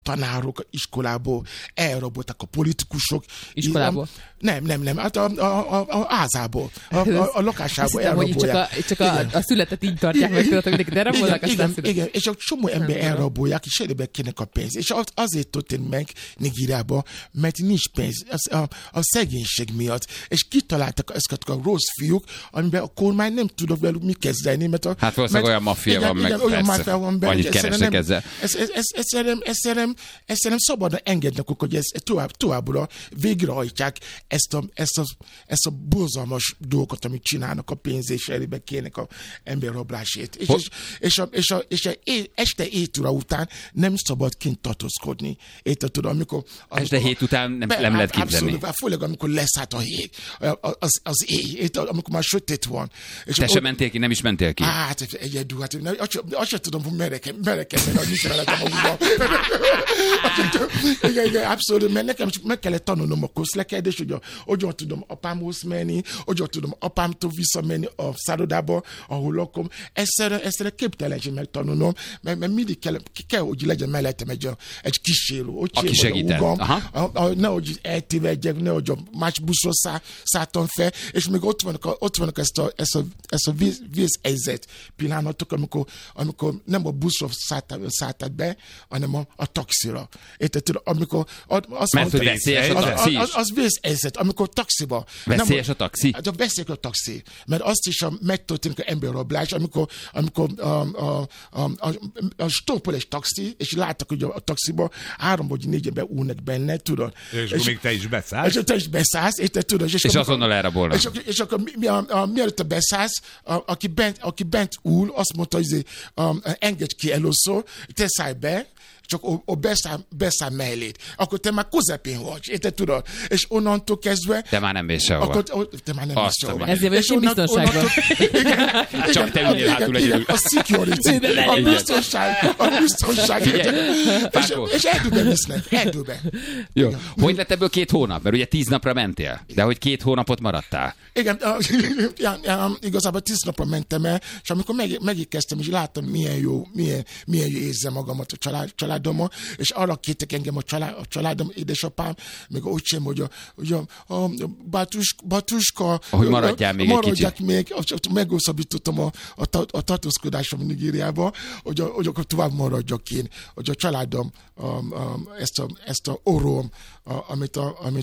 tanárok iskolából elraboltak a politikusok. Iskolából? Nem. Hát a házából, a lakásából elrabolják. Csak a születet így tartják meg, tudod, de rabolnak, aztán szület. Igen, és a csomó ember elrabolják, és elébe kének a pénz. És azért történt meg Nigériában, mert nincs pénz. A szegénység miatt. És kitaláltak ezeket a rossz fiúk, amiben a kormány nem tudott velük mi kezdeni. Hát valószínűleg olyan maffia van meg, olyan maffia van benne. Annyit keresnek ezzel. Ezt nem szabadna engednek, hogy ezt továbbra végrehajtják ezt a borzalmas dolgot, amit csinálnak a pénz és elébe kének a emberrablásét. És este 7 óra után nem szabad kint tartózkodni. Érted, amikor este 7 után nem lehet képzelni. Abszolút, főleg amikor leszállt a hég, az éj, érted, amikor már sötét van. És te sem mentél ki, nem is mentél ki? Hát egyedül, azt sem tudom, hogy merre kell menni, hogy nincs veletem a húzva. Igen, abszolút, mert nekem meg kellett tanulnom a közlekedést, hogy hogyan tudom apámhoz menni, hogyan tudom apámtól visszamenni a szállodába, ahol lakom. Ezt képtelenség megtanulnom, mert mindig kell, hogy legyen mellettem egy kísérő. Aki segített. Nehogy eltévedjek, nehogy a más buszról szálltam fel, és még ott vannak ezt a vészhelyzet pillanatok, amikor nem a buszról szálltál be, hanem a taxira. Érted? Amikor azt mert hogy veszélyes a taxi is? Az vészhelyzet, amikor taxiba. Veszélyes a taxi? Hát veszélyes a taxi. Mert azt is megtörténik az emberrablás, amikor a stoppol egy taxi, és láttak, hogy a taxiba 3 vagy 4 ember ülnek benne, tudod. És még te is beszállsz. És te is beszállsz, érted, tudod. És azonnal elrabolnak. És akkor mielőtt beszállsz, aki bent ül, azt mondta, hogy engedj ki először, te szállj be, csak beszáll mellét. Akkor te már közepén vagy, érted, tudod? És onnantól kezdve... Te már nem mész sehova. Te már nem mész sehova. Ezért vagy én biztonságban. Csak te üljél hátul egyedül. A security, a biztonság. És erdőbe visznek, erdőbe. Jó. Hogy lett ebből 2 hónap? Mert ugye 10 napra mentél, de hogy 2 hónapot maradtál? Igen, igazából 10 napra mentem el, és amikor megérkeztem, és láttam, milyen jó érzem magamat a családommal, és arra kértek engem a családom, édesapám, meg öcsém, hogy a Batuska, hogy maradjál még egy kicsit. Meghosszabbítottam a tartózkodásom Nigériába, hogy akkor tovább maradjak én, hogy a családom ezt a orrom, amit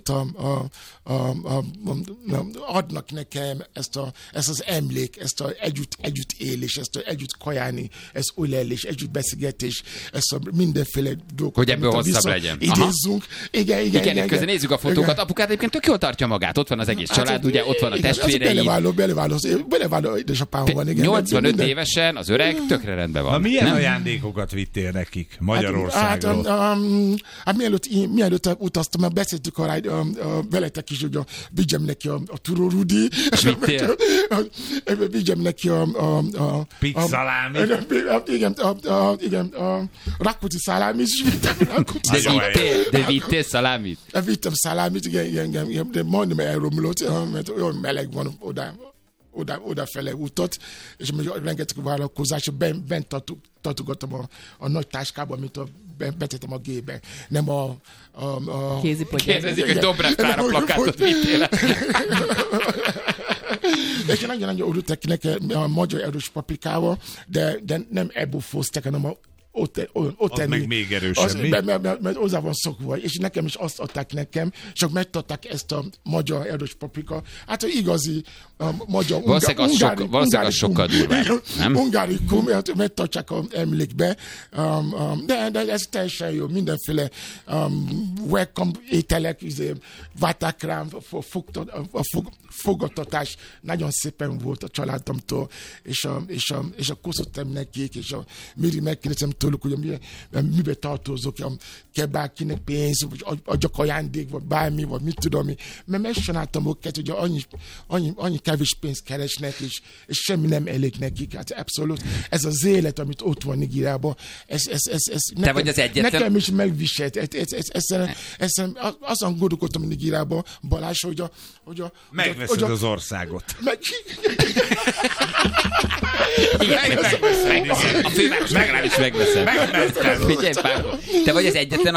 adnak nekem, ezt az emlék, ezt az együtt élés, ezt az együtt kajálni, ezt ölelés, együtt beszélgetés, ezt a mindenféle dolgot, hogy ebből hosszabb legyen. Idézzünk. Igen. Közben nézzük a fotókat. Apukát egyébként tök jól tartja magát. Ott van az egész család, ugye, ott van a testvérei. Beleváló édesapám van. 85 évesen az öreg tökre rendben van. Na milyen ajándékokat vittél nekik Magyarországról? Hát mielőtt utaztam, mert beszéltük veletek is, hogy vigyem neki a Turorudi. És vittél? Vigyem neki a Pixalámit. Igen, a Rákóczi szalámit is vittem. De vittél szalámit? Vittem szalámit, igen, de majdnem elromlott, mert olyan meleg van odafele utat, és még rengeteg vállalkozás, bent tartogattam a nagy táskába, amit betettem a gépbe. Nem a kézipodját. Kérdezik, hogy Dobrev-Klára plakátot vittél. És nagyon örültek nekem a magyar erős paprikával, de nem ebből főztek, hanem ott meg még erősebb, mi? Mert hozzá van szokva, és nekem is azt adták nekem, csak megtartották ezt a magyar erős paprika. Hát az igazi magyar... Valószínűleg az sokkal durvább, nem? Ungárikum, megtartják az emlékbe, de ez teljesen jó, mindenféle welcome ételek, várták rám, a fogadtatás nagyon szépen volt a családomtól, és köszöntem nekik, és mindig megkérdezem tőlük, hogy mibe tartozok, kell bárkinek pénz, vagy adjak ajándék, vagy bármi, vagy mit tudom, mert megcsináltam őket, hogy annyi kevés pénzt keresnek, és semmi nem elég nekik. Hát abszolút. Ez az élet, amit ott van Nigériában, te vagy az egyetlen... Nekem is megviselt. Azon gondolkodtam Nigériában, Balázs, hogy megveszed az országot. Igen, a főváros legalábbis megveszed. Figyelj, Pál, te vagy az egyetlen,